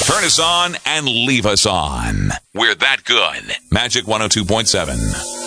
Turn us on and leave us on. We're that good. Magic 102.7.